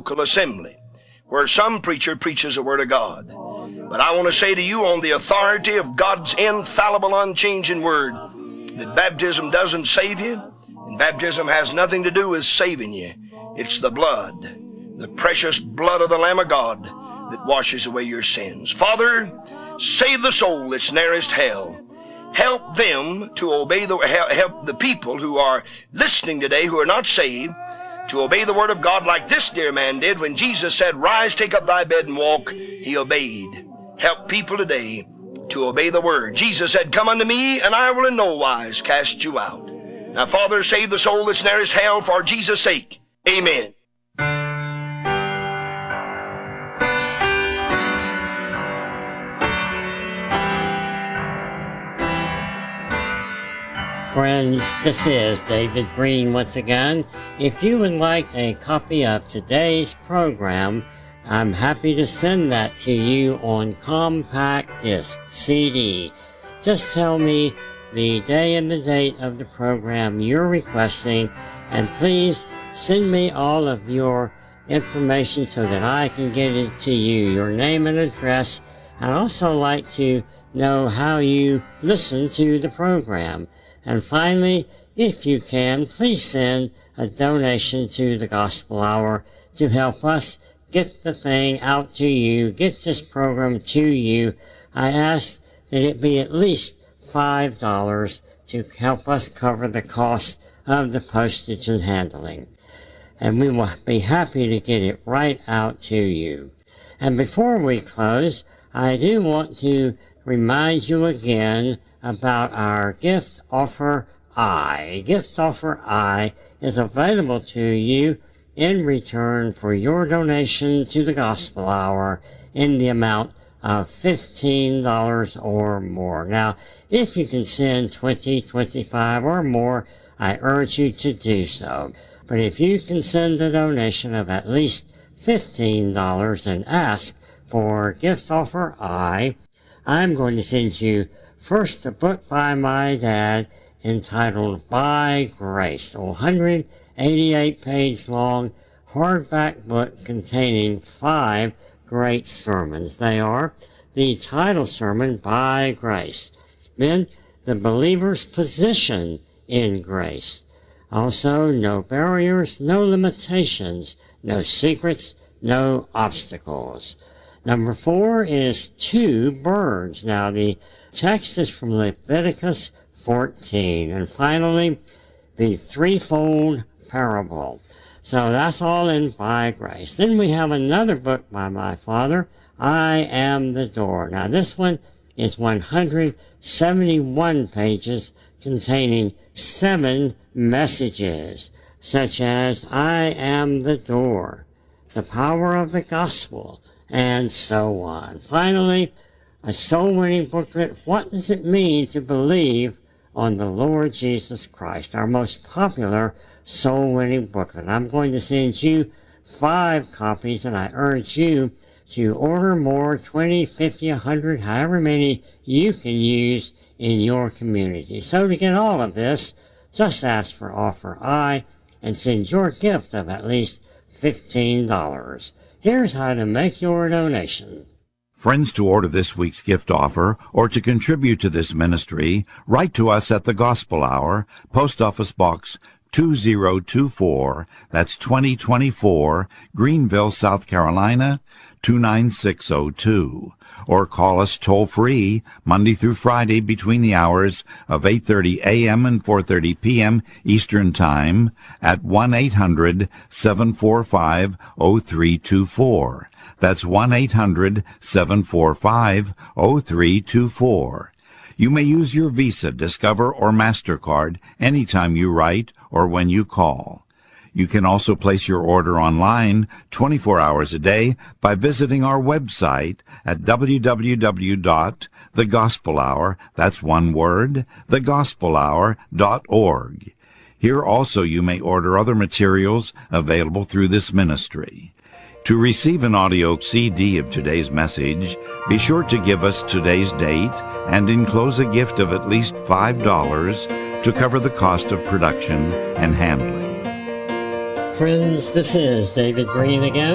local assembly where some preacher preaches the Word of God. But I want to say to you, on the authority of God's infallible, unchanging Word, that baptism doesn't save you, and baptism has nothing to do with saving you. It's the blood, the precious blood of the Lamb of God that washes away your sins. Father, save the soul that's nearest hell. Help them to obey help the people who are listening today who are not saved to obey the Word of God like this dear man did when Jesus said, "Rise, take up thy bed and walk." He obeyed. Help people today to obey the Word. Jesus said, "Come unto me, and I will in no wise cast you out." Now, Father, save the soul that's nearest hell for Jesus' sake. Amen. Friends, this is David Green once again. If you would like a copy of today's program, I'm happy to send that to you on compact disc CD. Just tell me the day and the date of the program you're requesting, and please send me all of your information so that I can get it to you, your name and address. I'd also like to know how you listen to the program. And finally, if you can, please send a donation to the Gospel Hour to help us get the thing out to you, get this program to you. I ask that it be at least $5 to help us cover the cost of the postage and handling. And we will be happy to get it right out to you. And before we close, I do want to remind you again about our Gift Offer I. Gift Offer I is available to you in return for your donation to the Gospel Hour in the amount of $15 or more. Now, if you can send $20, $25 or more, I urge you to do so. But if you can send a donation of at least $15 and ask for Gift Offer I, I'm going to send you first a book by my dad entitled By Grace, a 188-page long hardback book containing 5 great sermons. They are the title sermon, By Grace, then the believer's position in grace, also No Barriers, No Limitations, No Secrets, No Obstacles. Number 4 is Two Birds. Now, the text is from Leviticus 14. And finally, the Threefold Parable. So that's all in By Grace. Then we have another book by my father, I Am the Door. Now, this one is 171 pages containing 7 messages, such as I Am the Door, the Power of the Gospel, and so on. Finally, a soul-winning booklet, What Does It Mean to Believe on the Lord Jesus Christ? Our most popular soul-winning booklet. I'm going to send you 5 copies, and I urge you to order more, 20, 50, 100, however many you can use in your community. So to get all of this, just ask for Offer I and send your gift of at least $15. Here's how to make your donation. Friends, to order this week's gift offer or to contribute to this ministry, write to us at the Gospel Hour, Post Office Box 2024, that's 2024, Greenville, South Carolina, 29602. Or call us toll-free Monday through Friday between the hours of 8:30 a.m. and 4:30 p.m. Eastern Time at 1-800-745-0324. That's 1-800-745-0324. You may use your Visa, Discover, or MasterCard anytime you write or when you call. You can also place your order online 24 hours a day by visiting our website at www.thegospelhour, that's one word, thegospelhour.org. Here also you may order other materials available through this ministry. To receive an audio CD of today's message, be sure to give us today's date and enclose a gift of at least $5 to cover the cost of production and handling. Friends, this is David Green again.